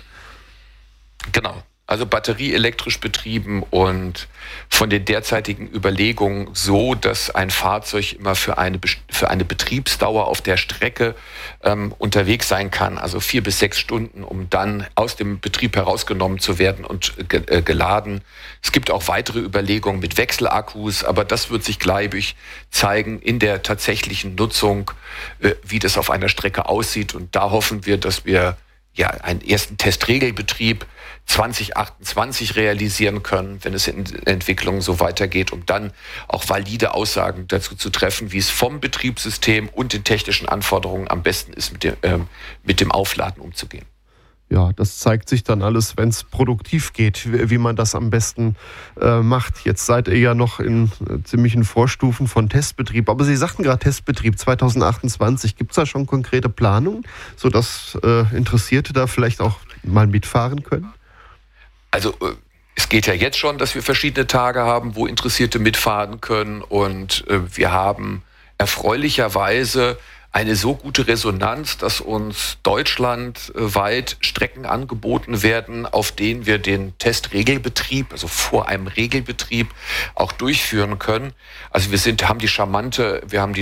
Genau. Also batterieelektrisch betrieben und von den derzeitigen Überlegungen so, dass ein Fahrzeug immer für eine Betriebsdauer auf der Strecke unterwegs sein kann, also 4 bis 6 Stunden, um dann aus dem Betrieb herausgenommen zu werden und geladen. Es gibt auch weitere Überlegungen mit Wechselakkus, aber das wird sich, glaube ich, zeigen in der tatsächlichen Nutzung, wie das auf einer Strecke aussieht. Und da hoffen wir, dass wir einen ersten Testregelbetrieb 2028 realisieren können, wenn es in der Entwicklung so weitergeht, um dann auch valide Aussagen dazu zu treffen, wie es vom Betriebssystem und den technischen Anforderungen am besten ist, mit dem Aufladen umzugehen. Ja, das zeigt sich dann alles, wenn es produktiv geht, wie man das am besten macht. Jetzt seid ihr ja noch in ziemlichen Vorstufen von Testbetrieb. Aber Sie sagten gerade Testbetrieb 2028. Gibt es da schon konkrete Planungen, sodass Interessierte da vielleicht auch mal mitfahren können? Also es geht ja jetzt schon, dass wir verschiedene Tage haben, wo Interessierte mitfahren können. Und wir haben erfreulicherweise eine so gute Resonanz, dass uns deutschlandweit Strecken angeboten werden, auf denen wir den Testregelbetrieb, also vor einem Regelbetrieb, auch durchführen können. Also wir haben die charmante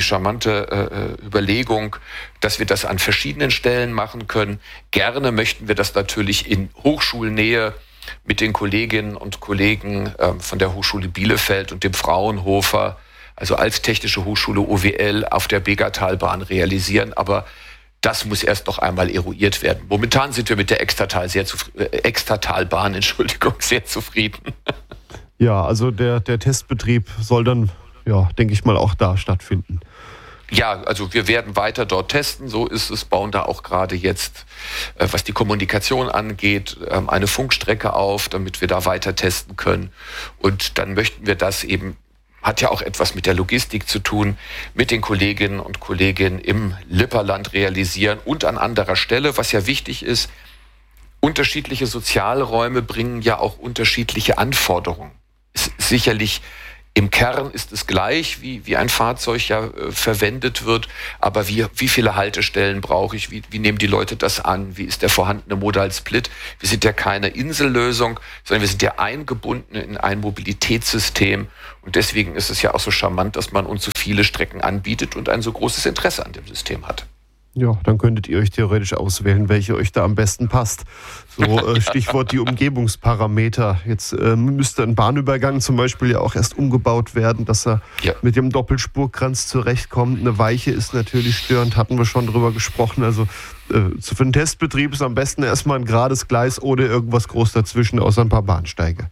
Überlegung, dass wir das an verschiedenen Stellen machen können. Gerne möchten wir das natürlich in Hochschulnähe mit den Kolleginnen und Kollegen von der Hochschule Bielefeld und dem Fraunhofer, also als Technische Hochschule OWL auf der Begatalbahn realisieren. Aber das muss erst noch einmal eruiert werden. Momentan sind wir mit der Extertalbahn, sehr zufrieden. Ja, also der Testbetrieb soll dann, denke ich mal, auch da stattfinden. Ja, also wir werden weiter dort testen, so ist es, bauen da auch gerade jetzt, was die Kommunikation angeht, eine Funkstrecke auf, damit wir da weiter testen können. Und dann möchten wir das eben, hat ja auch etwas mit der Logistik zu tun, mit den Kolleginnen und Kollegen im Lipperland realisieren und an anderer Stelle, was ja wichtig ist, unterschiedliche Sozialräume bringen ja auch unterschiedliche Anforderungen. Sicherlich im Kern ist es gleich, wie ein Fahrzeug ja verwendet wird, aber wie viele Haltestellen brauche ich, wie nehmen die Leute das an, wie ist der vorhandene Modal Split? Wir sind ja keine Insellösung, sondern wir sind ja eingebunden in ein Mobilitätssystem und deswegen ist es ja auch so charmant, dass man uns so viele Strecken anbietet und ein so großes Interesse an dem System hat. Ja, dann könntet ihr euch theoretisch auswählen, welche euch da am besten passt. So Stichwort die Umgebungsparameter. Jetzt müsste ein Bahnübergang zum Beispiel ja auch erst umgebaut werden, dass er mit dem Doppelspurkranz zurechtkommt. Eine Weiche ist natürlich störend, hatten wir schon drüber gesprochen. Also für den Testbetrieb ist am besten erstmal ein gerades Gleis ohne irgendwas groß dazwischen, außer ein paar Bahnsteige.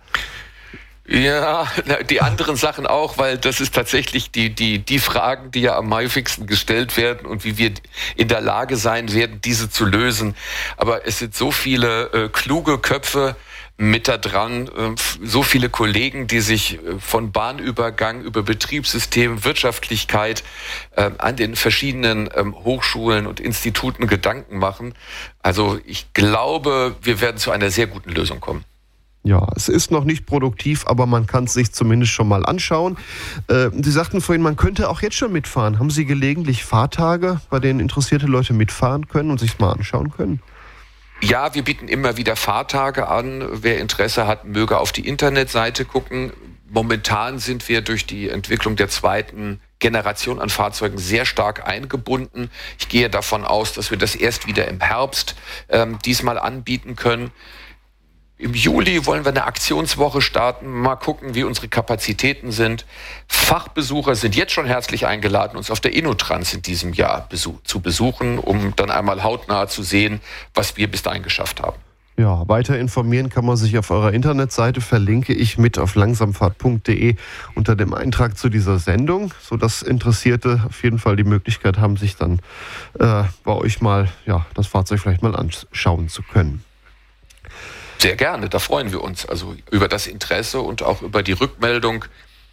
Ja, die anderen Sachen auch, weil das ist tatsächlich die Fragen, die ja am häufigsten gestellt werden und wie wir in der Lage sein werden, diese zu lösen. Aber es sind so viele kluge Köpfe mit da dran. So viele Kollegen, die sich von Bahnübergang über Betriebssystem, Wirtschaftlichkeit an den verschiedenen Hochschulen und Instituten Gedanken machen. Also ich glaube, wir werden zu einer sehr guten Lösung kommen. Ja, es ist noch nicht produktiv, aber man kann es sich zumindest schon mal anschauen. Sie sagten vorhin, man könnte auch jetzt schon mitfahren. Haben Sie gelegentlich Fahrtage, bei denen interessierte Leute mitfahren können und sich es mal anschauen können? Ja, wir bieten immer wieder Fahrtage an. Wer Interesse hat, möge auf die Internetseite gucken. Momentan sind wir durch die Entwicklung der zweiten Generation an Fahrzeugen sehr stark eingebunden. Ich gehe davon aus, dass wir das erst wieder im Herbst diesmal anbieten können. Im Juli wollen wir eine Aktionswoche starten, mal gucken, wie unsere Kapazitäten sind. Fachbesucher sind jetzt schon herzlich eingeladen, uns auf der InnoTrans in diesem Jahr zu besuchen, um dann einmal hautnah zu sehen, was wir bis dahin geschafft haben. Ja, weiter informieren kann man sich auf eurer Internetseite, verlinke ich mit auf langsamfahrt.de unter dem Eintrag zu dieser Sendung, sodass Interessierte auf jeden Fall die Möglichkeit haben, sich dann bei euch mal das Fahrzeug vielleicht mal anschauen zu können. Sehr gerne, da freuen wir uns also über das Interesse und auch über die Rückmeldung,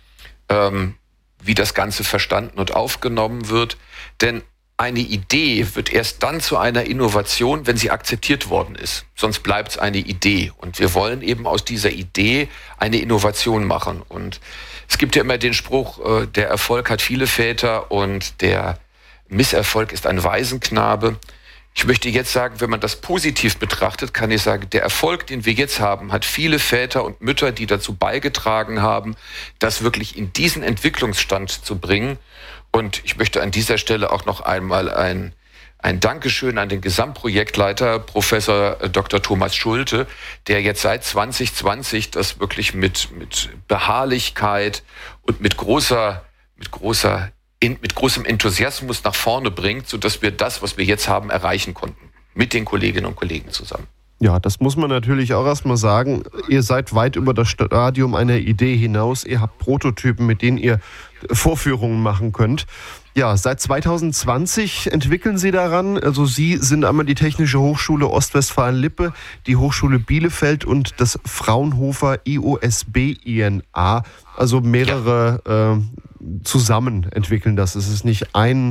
wie das Ganze verstanden und aufgenommen wird. Denn eine Idee wird erst dann zu einer Innovation, wenn sie akzeptiert worden ist. Sonst bleibt es eine Idee. Und wir wollen eben aus dieser Idee eine Innovation machen. Und es gibt ja immer den Spruch, der Erfolg hat viele Väter und der Misserfolg ist ein Waisenknabe. Ich möchte jetzt sagen, wenn man das positiv betrachtet, kann ich sagen, der Erfolg, den wir jetzt haben, hat viele Väter und Mütter, die dazu beigetragen haben, das wirklich in diesen Entwicklungsstand zu bringen. Und ich möchte an dieser Stelle auch noch einmal ein Dankeschön an den Gesamtprojektleiter, Professor Dr. Thomas Schulte, der jetzt seit 2020 das wirklich mit Beharrlichkeit und mit großem Enthusiasmus nach vorne bringt, sodass wir das, was wir jetzt haben, erreichen konnten. Mit den Kolleginnen und Kollegen zusammen. Ja, das muss man natürlich auch erstmal sagen. Ihr seid weit über das Stadium einer Idee hinaus. Ihr habt Prototypen, mit denen ihr Vorführungen machen könnt. Ja, seit 2020 entwickeln Sie daran. Also Sie sind einmal die Technische Hochschule Ostwestfalen-Lippe, die Hochschule Bielefeld und das Fraunhofer IOSB-INA. Also mehrere zusammen entwickeln das. Es ist nicht eine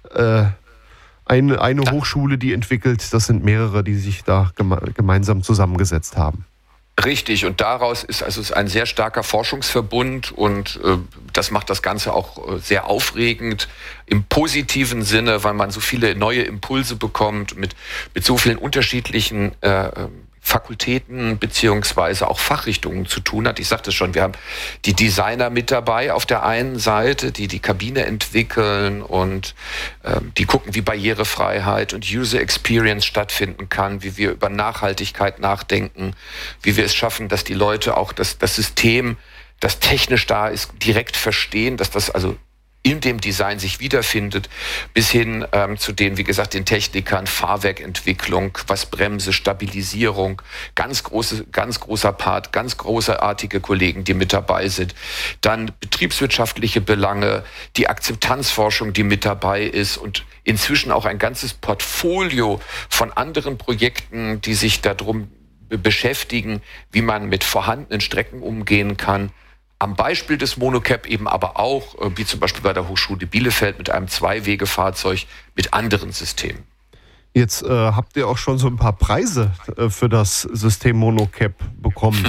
Hochschule, die entwickelt. Das sind mehrere, die sich da gemeinsam zusammengesetzt haben. Richtig, und daraus ist also ein sehr starker Forschungsverbund und das macht das Ganze auch sehr aufregend im positiven Sinne, weil man so viele neue Impulse bekommt mit so vielen unterschiedlichen Fakultäten beziehungsweise auch Fachrichtungen zu tun hat. Ich sagte schon, wir haben die Designer mit dabei auf der einen Seite, die Kabine entwickeln und die gucken, wie Barrierefreiheit und User Experience stattfinden kann, wie wir über Nachhaltigkeit nachdenken, wie wir es schaffen, dass die Leute auch das System, das technisch da ist, direkt verstehen, dass das also in dem Design sich wiederfindet, bis hin zu den, wie gesagt, den Technikern, Fahrwerkentwicklung, was Bremse, Stabilisierung, ganz großer Part, ganz großartige Kollegen, die mit dabei sind. Dann betriebswirtschaftliche Belange, die Akzeptanzforschung, die mit dabei ist und inzwischen auch ein ganzes Portfolio von anderen Projekten, die sich darum beschäftigen, wie man mit vorhandenen Strecken umgehen kann. Am Beispiel des Monocap eben aber auch, wie zum Beispiel bei der Hochschule Bielefeld mit einem Zweiwegefahrzeug mit anderen Systemen. Jetzt habt ihr auch schon so ein paar Preise für das System Monocap bekommen.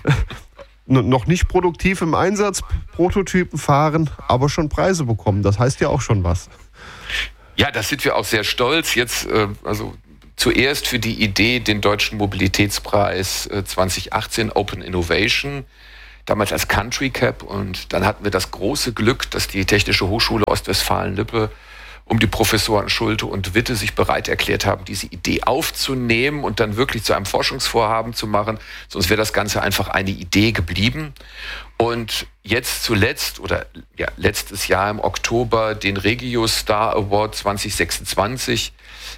Noch nicht produktiv im Einsatz, Prototypen fahren, aber schon Preise bekommen. Das heißt ja auch schon was. Ja, das sind wir auch sehr stolz. Jetzt zuerst für die Idee den Deutschen Mobilitätspreis 2018 Open Innovation, damals als Country Cap, und dann hatten wir das große Glück, dass die Technische Hochschule Ostwestfalen-Lippe um die Professoren Schulte und Witte sich bereit erklärt haben, diese Idee aufzunehmen und dann wirklich zu einem Forschungsvorhaben zu machen. Sonst wäre das Ganze einfach eine Idee geblieben. Und jetzt zuletzt oder letztes Jahr im Oktober den Regio Star Award 2025,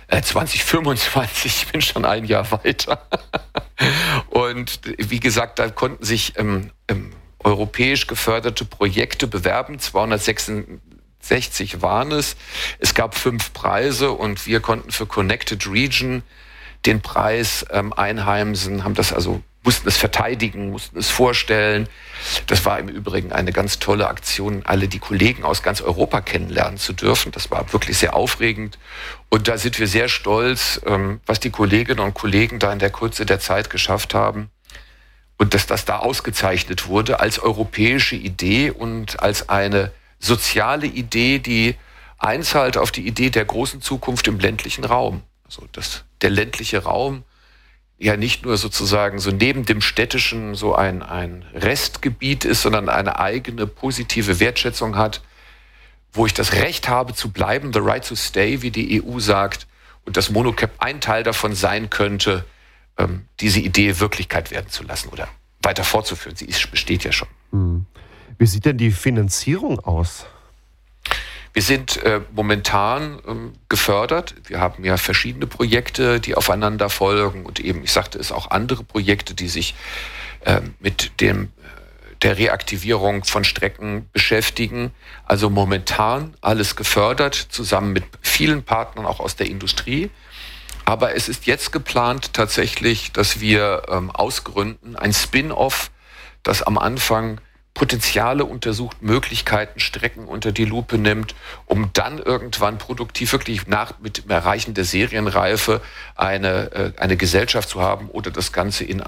ich bin schon ein Jahr weiter. Und wie gesagt, da konnten sich europäisch geförderte Projekte bewerben, 266 waren es. Es gab 5 Preise und wir konnten für Connected Region den Preis einheimsen, haben das also mussten es verteidigen, mussten es vorstellen. Das war im Übrigen eine ganz tolle Aktion, alle die Kollegen aus ganz Europa kennenlernen zu dürfen. Das war wirklich sehr aufregend. Und da sind wir sehr stolz, was die Kolleginnen und Kollegen da in der Kürze der Zeit geschafft haben. Und dass das da ausgezeichnet wurde als europäische Idee und als eine soziale Idee, die einzahlt auf die Idee der großen Zukunft im ländlichen Raum. Also dass der ländliche Raum ja nicht nur sozusagen so neben dem städtischen so ein Restgebiet ist, sondern eine eigene positive Wertschätzung hat, wo ich das Recht habe zu bleiben, the right to stay, wie die EU sagt, und dass Monocap ein Teil davon sein könnte, diese Idee Wirklichkeit werden zu lassen oder weiter fortzuführen. Sie besteht ja schon. Wie sieht denn die Finanzierung aus? Wir sind momentan gefördert. Wir haben ja verschiedene Projekte, die aufeinander folgen und eben, ich sagte es, auch andere Projekte, die sich mit der Reaktivierung von Strecken beschäftigen. Also momentan alles gefördert, zusammen mit vielen Partnern auch aus der Industrie. Aber es ist jetzt geplant tatsächlich, dass wir ausgründen, ein Spin-off, das am Anfang Potenziale untersucht, Möglichkeiten, Strecken unter die Lupe nimmt, um dann irgendwann produktiv wirklich mit dem Erreichen der Serienreife eine Gesellschaft zu haben oder das Ganze in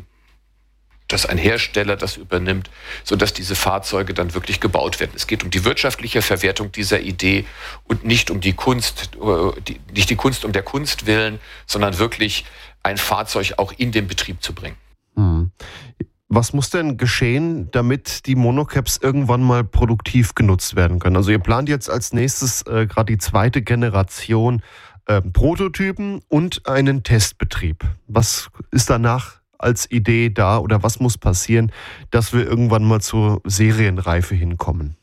dass ein Hersteller das übernimmt, sodass diese Fahrzeuge dann wirklich gebaut werden. Es geht um die wirtschaftliche Verwertung dieser Idee und nicht um die Kunst, nicht die Kunst um der Kunst willen, sondern wirklich ein Fahrzeug auch in den Betrieb zu bringen. Was muss denn geschehen, damit die Monocaps irgendwann mal produktiv genutzt werden können? Also ihr plant jetzt als nächstes gerade die zweite Generation Prototypen und einen Testbetrieb. Was ist danach als Idee da oder was muss passieren, dass wir irgendwann mal zur Serienreife hinkommen?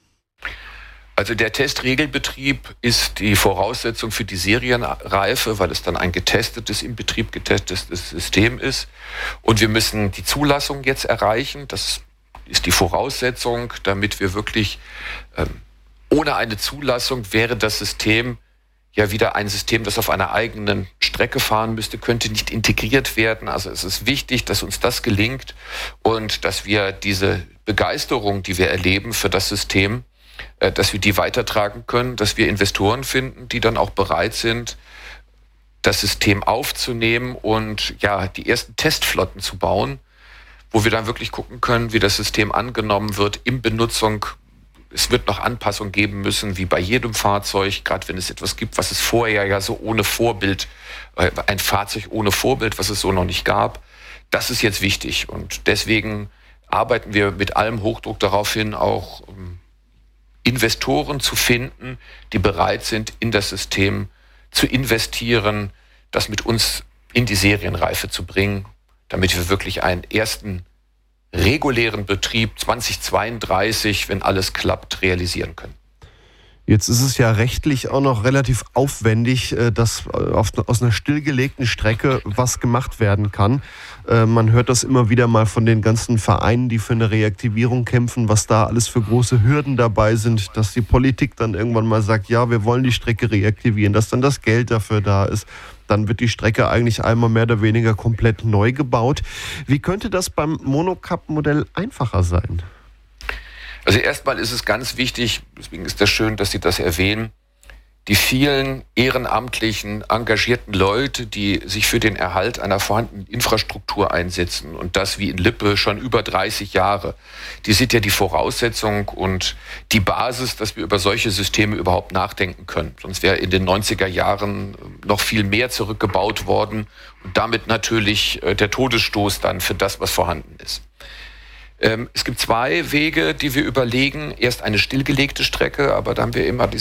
Also der Testregelbetrieb ist die Voraussetzung für die Serienreife, weil es dann ein im Betrieb getestetes System ist. Und wir müssen die Zulassung jetzt erreichen. Das ist die Voraussetzung, damit wir wirklich, ohne eine Zulassung wäre das System ja wieder ein System, das auf einer eigenen Strecke fahren müsste, könnte nicht integriert werden. Also es ist wichtig, dass uns das gelingt und dass wir diese Begeisterung, die wir erleben für das System, dass wir die weitertragen können, dass wir Investoren finden, die dann auch bereit sind, das System aufzunehmen und ja, die ersten Testflotten zu bauen, wo wir dann wirklich gucken können, wie das System angenommen wird in Benutzung. Es wird noch Anpassungen geben müssen, wie bei jedem Fahrzeug, gerade wenn es etwas gibt, was es vorher ja so ohne Vorbild, ein Fahrzeug ohne Vorbild, was es so noch nicht gab. Das ist jetzt wichtig und deswegen arbeiten wir mit allem Hochdruck darauf hin, auch Investoren zu finden, die bereit sind, in das System zu investieren, das mit uns in die Serienreife zu bringen, damit wir wirklich einen ersten regulären Betrieb 2032, wenn alles klappt, realisieren können. Jetzt ist es ja rechtlich auch noch relativ aufwendig, dass aus einer stillgelegten Strecke was gemacht werden kann. Man hört das immer wieder mal von den ganzen Vereinen, die für eine Reaktivierung kämpfen, was da alles für große Hürden dabei sind, dass die Politik dann irgendwann mal sagt, ja, wir wollen die Strecke reaktivieren, dass dann das Geld dafür da ist. Dann wird die Strecke eigentlich einmal mehr oder weniger komplett neu gebaut. Wie könnte das beim Monocap-Modell einfacher sein? Also erstmal ist es ganz wichtig, deswegen ist das schön, dass Sie das erwähnen, die vielen ehrenamtlichen, engagierten Leute, die sich für den Erhalt einer vorhandenen Infrastruktur einsetzen und das wie in Lippe schon über 30 Jahre, die sind ja die Voraussetzung und die Basis, dass wir über solche Systeme überhaupt nachdenken können. Sonst wäre in den 90er Jahren noch viel mehr zurückgebaut worden und damit natürlich der Todesstoß dann für das, was vorhanden ist. Es gibt zwei Wege, die wir überlegen. Erst eine stillgelegte Strecke, aber da haben wir immer die